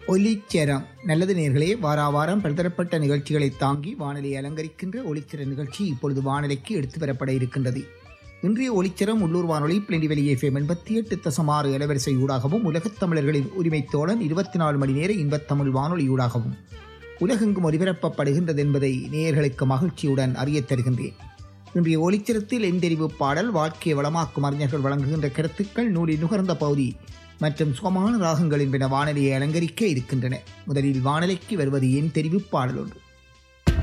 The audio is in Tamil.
ஒலிச்சரம். நல்லது நேர்களே, வாராவாரம் பல்தரப்பட்ட நிகழ்ச்சிகளை தாங்கி வானொலியை அலங்கரிக்கின்ற ஒலிச்சர நிகழ்ச்சி இப்பொழுது வானொலிக்கு எடுத்து வரப்பட இருக்கின்றது. இன்றைய ஒலிச்சரம் உள்ளூர் வானொலி பிளண்டிவெளி FM 88.6 அலைவரிசை ஊடாகவும், உலகத் தமிழர்களின் உரிமைத்தோழன் 24 மணி நேர இன்பத்தமிழ் வானொலி ஊடாகவும் உலகெங்கும் ஒலிபரப்பப்படுகின்றது என்பதை நேயர்களுக்கு மகிழ்ச்சியுடன் அறியத் தருகின்றேன். இன்றைய ஒலிச்சரத்தில் எந்தெரிவு பாடல், வாழ்க்கையை வளமாக்கும் அறிஞர்கள் வழங்குகின்ற கருத்துக்கள், நூலி நுகர்ந்த பகுதி மற்றும் சுகமான ராகங்கள் என்பன வானொலியை அலங்கரிக்க இருக்கின்றன. முதலில் வானொலிக்கு வருவது என் தெரிவு பாடல் ஒன்று.